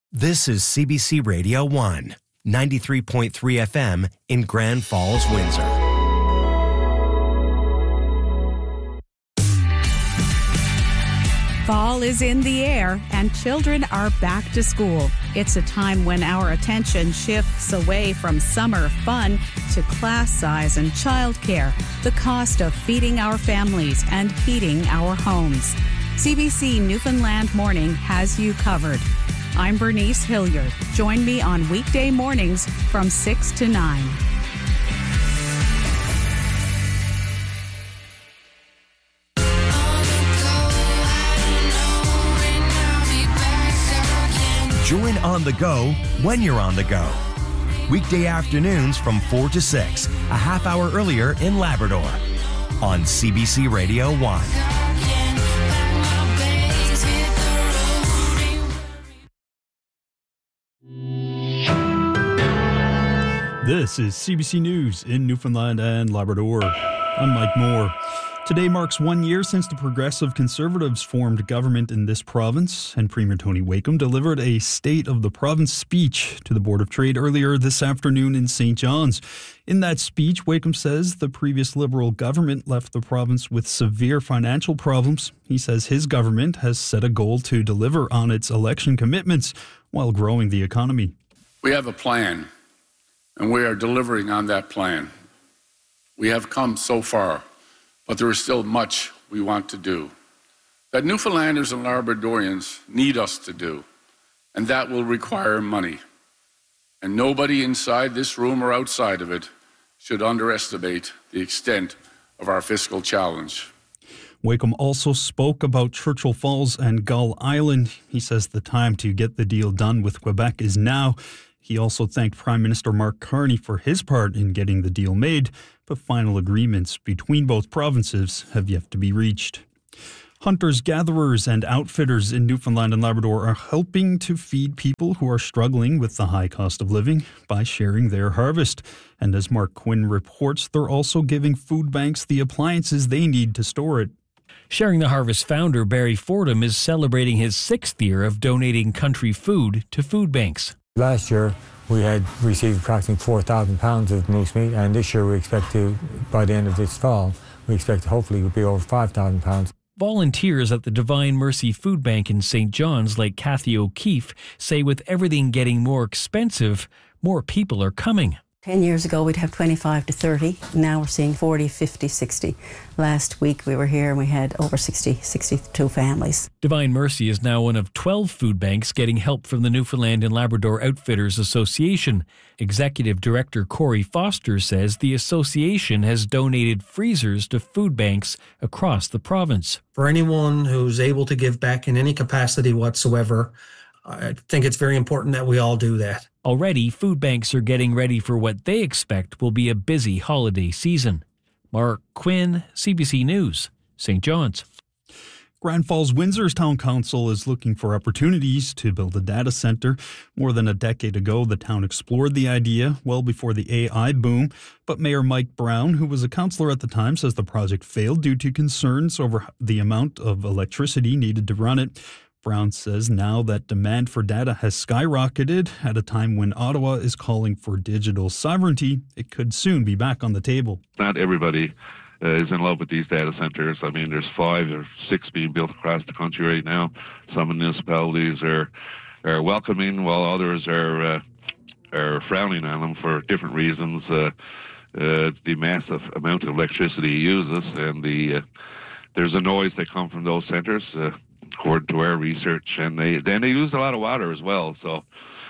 This is CBC Radio 1, 93.3 FM in Grand Falls, Windsor. Fall is in the air and children are back to school. It's a time when our attention shifts away from summer fun to class size and childcare, the cost of feeding our families and heating our homes. CBC Newfoundland Morning has you covered. I'm Bernice Hilliard. Join me on weekday mornings from 6 to 9. Join On The Go when you're on the go. Weekday afternoons from 4 to 6, a half hour earlier in Labrador. On CBC Radio 1. This is CBC News in Newfoundland and Labrador. I'm Mike Moore. Today marks 1 year since the Progressive Conservatives formed government in this province, and Premier Tony Wakeham delivered a State of the Province speech to the Board of Trade earlier this afternoon in St. John's. In that speech, Wakeham says the previous Liberal government left the province with severe financial problems. He says his government has set a goal to deliver on its election commitments while growing the economy. We have a plan, and we are delivering on that plan. We have come so far, but there is still much we want to do, that Newfoundlanders and Labradorians need us to do, and that will require money. And nobody inside this room or outside of it should underestimate the extent of our fiscal challenge. Wakeham also spoke about Churchill Falls and Gull Island. He says the time to get the deal done with Quebec is now. He also thanked Prime Minister Mark Carney for his part in getting the deal made, but final agreements between both provinces have yet to be reached. Hunters, gatherers and outfitters in Newfoundland and Labrador are helping to feed people who are struggling with the high cost of living by sharing their harvest. And as Mark Quinn reports, they're also giving food banks the appliances they need to store it. Sharing the Harvest founder Barry Fordham is celebrating his 6th year of donating country food to food banks. Last year, we had received approximately 4,000 pounds of moose meat, and this year we expect to, by the end of this fall, we expect hopefully it will be over 5,000 pounds. Volunteers at the Divine Mercy Food Bank in St. John's, like Kathy O'Keefe, say with everything getting more expensive, more people are coming. 10 years ago, we'd have 25 to 30. Now we're seeing 40, 50, 60. Last week we were here and we had over 62 families. Divine Mercy is now one of 12 food banks getting help from the Newfoundland and Labrador Outfitters Association. Executive Director Corey Foster says the association has donated freezers to food banks across the province. For anyone who's able to give back in any capacity whatsoever, I think it's very important that we all do that. Already, food banks are getting ready for what they expect will be a busy holiday season. Mark Quinn, CBC News, St. John's. Grand Falls Windsor's Town Council is looking for opportunities to build a data centre. More than a decade ago, the town explored the idea well before the AI boom. But Mayor Mike Brown, who was a councillor at the time, says the project failed due to concerns over the amount of electricity needed to run it. Brown says now that demand for data has skyrocketed at a time when Ottawa is calling for digital sovereignty, it could soon be back on the table. Not everybody is in love with these data centres. I mean, there's 5 or 6 being built across the country right now. Some municipalities are welcoming, while others are frowning on them for different reasons. The massive amount of electricity uses and there's a noise that comes from those centres. According to our research, and they use a lot of water as well, so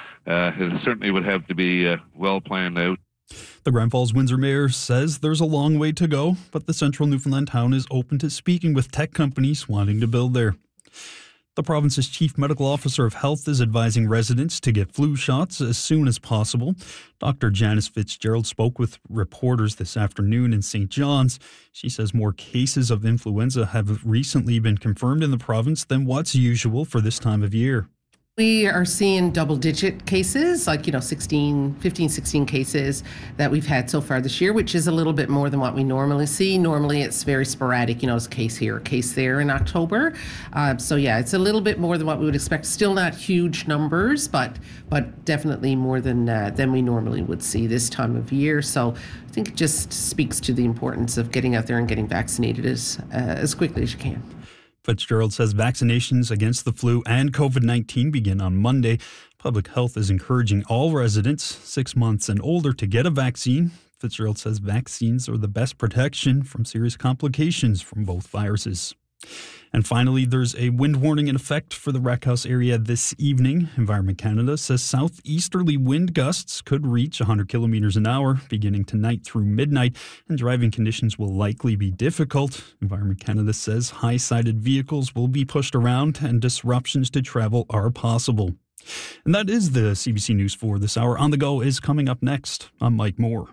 it certainly would have to be well planned out. The Grand Falls Windsor Mayor says there's a long way to go, but the central Newfoundland town is open to speaking with tech companies wanting to build there. The province's Chief Medical Officer of Health is advising residents to get flu shots as soon as possible. Dr. Janice Fitzgerald spoke with reporters this afternoon in St. John's. She says more cases of influenza have recently been confirmed in the province than what's usual for this time of year. We are seeing double-digit cases, like, 15, 16 cases that we've had so far this year, which is a little bit more than what we normally see. Normally, it's very sporadic, it's a case here, a case there in October. So, yeah, it's a little bit more than what we would expect. Still not huge numbers, but definitely more than we normally would see this time of year. So I think it just speaks to the importance of getting out there and getting vaccinated as quickly as you can. Fitzgerald says vaccinations against the flu and COVID-19 begin on Monday. Public Health is encouraging all residents 6 months and older to get a vaccine. Fitzgerald says vaccines are the best protection from serious complications from both viruses. And finally, there's a wind warning in effect for the Wreck House area this evening. Environment Canada says southeasterly wind gusts could reach 100 kilometers an hour beginning tonight through midnight, and driving conditions will likely be difficult. Environment Canada says high-sided vehicles will be pushed around and disruptions to travel are possible. And that is the CBC News for this hour. On the Go is coming up next. I'm Mike Moore.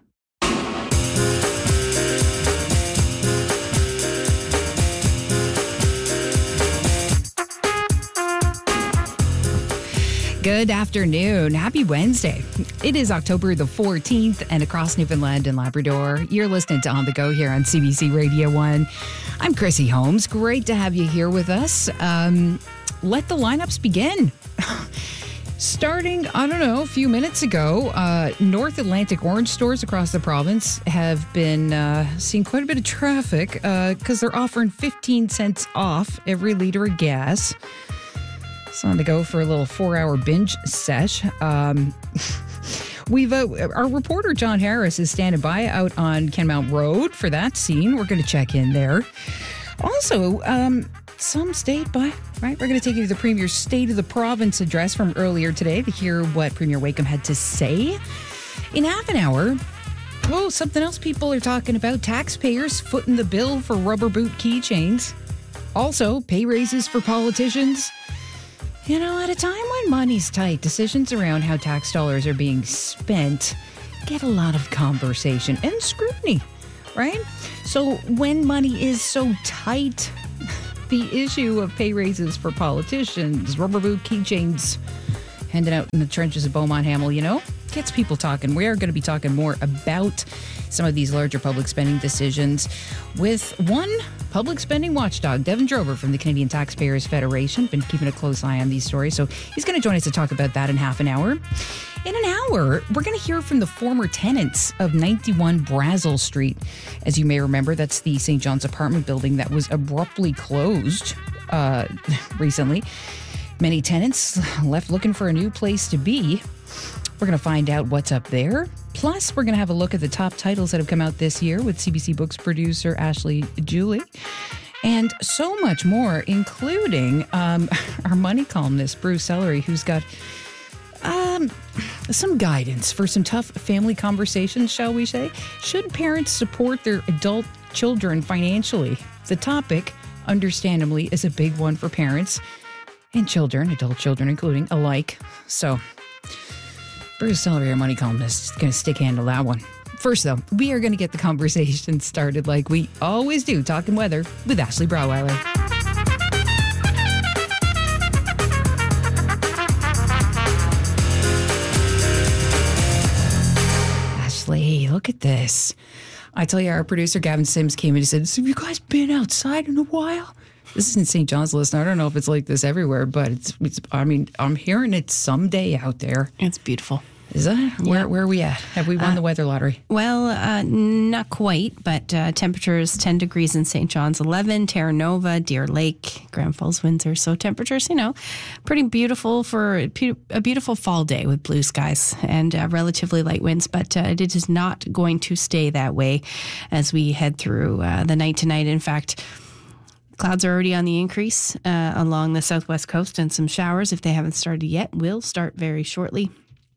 Good afternoon. Happy Wednesday. It is October the 14th, and across Newfoundland and Labrador, you're listening to On the Go here on CBC Radio 1. I'm Chrissy Holmes. Great to have you here with us. Let the lineups begin. Starting, a few minutes ago, North Atlantic orange stores across the province have been seeing quite a bit of traffic because they're offering 15 cents off every liter of gas. It's on the go for a little 4-hour binge sesh. Our reporter John Harris is standing by out on Kenmount Road for that scene. We're going to check in there. Also, some stayed by, right? We're going to take you to the Premier's State of the Province address from earlier today to hear what Premier Wakeham had to say. In half an hour, something else people are talking about, taxpayers footing the bill for rubber boot keychains. Also, pay raises for politicians. At a time when money's tight, decisions around how tax dollars are being spent get a lot of conversation and scrutiny, right? So when money is so tight, the issue of pay raises for politicians, rubber boot keychains handed out in the trenches of Beaumont Hamel, gets people talking. We are going to be talking more about some of these larger public spending decisions with one public spending watchdog, Devin Drover from the Canadian Taxpayers Federation. Been keeping a close eye on these stories, so he's going to join us to talk about that in half an hour. In an hour, we're going to hear from the former tenants of 91 Brazel Street. As you may remember, that's the St. John's apartment building that was abruptly closed recently. Many tenants left looking for a new place to be. We're going to find out what's up there. Plus, we're going to have a look at the top titles that have come out this year with CBC Books producer Ashley Julie. And so much more, including our money columnist, Bruce Ellery, who's got some guidance for some tough family conversations, shall we say. Should parents support their adult children financially? The topic, understandably, is a big one for parents and children, adult children including, alike. So Bruce Ellery, our money columnist, is going to stick handle that one. First, though, we are going to get the conversation started like we always do, talking weather with Ashley Brauweiler. Ashley, look at this. I tell you, our producer Gavin Sims came in and said, "Have you guys been outside in a while?" This is in St. John's, listener. I don't know if it's like this everywhere, but it's. I'm hearing it someday out there. It's beautiful. Is it? Yeah. Where are we at? Have we won the weather lottery? Well, not quite, but temperatures 10 degrees in St. John's, 11, Terra Nova, Deer Lake, Grand Falls, Windsor. So temperatures, pretty beautiful for a beautiful fall day with blue skies and relatively light winds. But it is not going to stay that way as we head through the night tonight. In fact, clouds are already on the increase along the southwest coast, and some showers, if they haven't started yet, will start very shortly.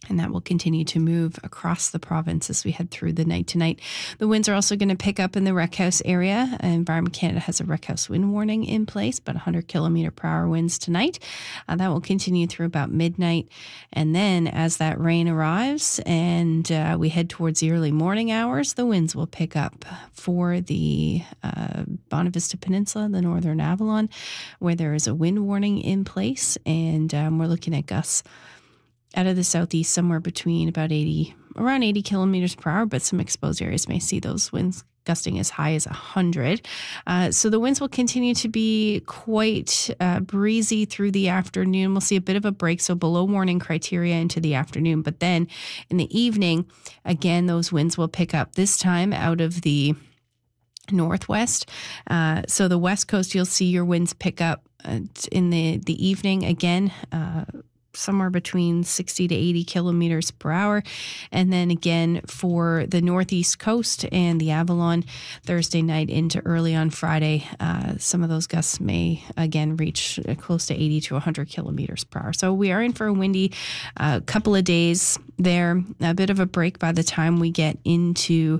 And that will continue to move across the province as we head through the night tonight. The winds are also going to pick up in the Wreck House area. Environment Canada has a Wreck House wind warning in place, about 100 kilometer per hour winds tonight. That will continue through about midnight. And then as that rain arrives and we head towards the early morning hours, the winds will pick up for the Bonavista Peninsula, the Northern Avalon, where there is a wind warning in place. And we're looking at gusts out of the southeast somewhere between around 80 kilometers per hour, but some exposed areas may see those winds gusting as high as 100. So the winds will continue to be quite breezy through the afternoon. We'll see a bit of a break, so below warning criteria into the afternoon. But then in the evening, again, those winds will pick up, this time out of the northwest. So the west coast, you'll see your winds pick up in the evening again, somewhere between 60 to 80 kilometers per hour. And then again for the northeast coast and the Avalon, Thursday night into early on Friday, some of those gusts may again reach close to 80 to 100 kilometers per hour. So we are in for a windy couple of days there, a bit of a break by the time we get into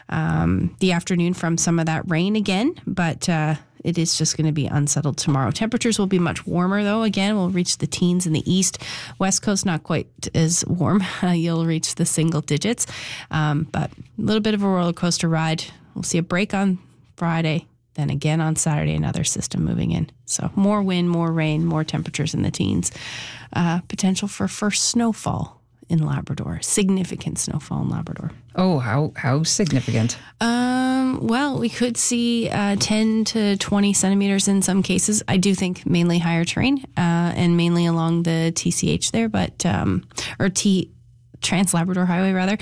the afternoon from some of that rain again, but it is just going to be unsettled tomorrow. Temperatures will be much warmer, though. Again, we'll reach the teens in the east. West Coast, not quite as warm. You'll reach the single digits. But a little bit of a roller coaster ride. We'll see a break on Friday. Then again on Saturday, another system moving in. So more wind, more rain, more temperatures in the teens. Potential for first snowfall in Labrador. Significant snowfall in Labrador. Oh, how significant? Well, we could see 10 to 20 centimeters in some cases. I do think mainly higher terrain and mainly along the TCH there, but or Trans-Labrador Highway rather.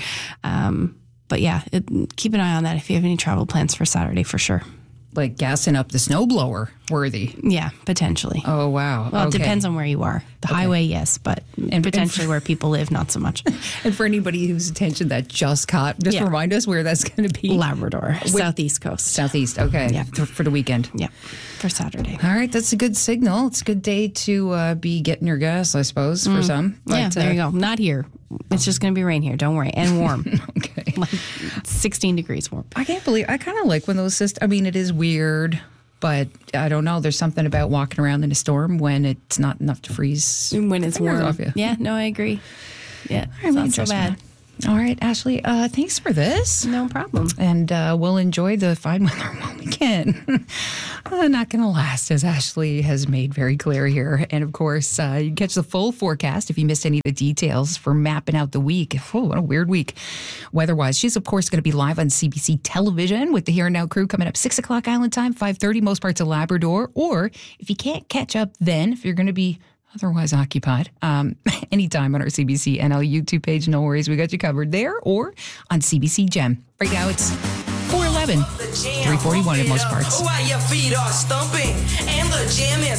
But yeah, keep an eye on that if you have any travel plans for Saturday for sure. Like gassing up the snowblower worthy. Yeah, potentially. Oh, wow. Well, it depends on where you are. The highway, yes, but potentially where people live, not so much. And for anybody whose attention that just caught, just remind us where that's going to be. Labrador, southeast coast. Southeast, okay. Yeah. For the weekend. Yeah, for Saturday. All right, that's a good signal. It's a good day to be getting your gas, I suppose, for some. But, yeah, there you go. Not here. It's just going to be rain here. Don't worry. And warm. Okay. Like 16 degrees warm. I can't believe, I kind of like when those systems, I mean, it is weird, but I don't know. There's something about walking around in a storm when it's not enough to freeze. When it's warm. Off you. Yeah, no, I agree. Yeah, it's not so bad. All right, Ashley, thanks for this. No problem. And we'll enjoy the fine weather when we can. Not going to last, as Ashley has made very clear here. And of course, you can catch the full forecast if you missed any of the details for mapping out the week. Oh, what a weird week weather-wise. She's, of course, going to be live on CBC television with the Here and Now crew coming up 6 o'clock Island time, 5:30 most parts of Labrador. Or if you can't catch up then, if you're going to be otherwise occupied, anytime on our CBC NL YouTube page, no worries, we got you covered there, or on CBC Gem. Right now it's 4:11, 3:41 in most parts. While your feet are stumping and the jam is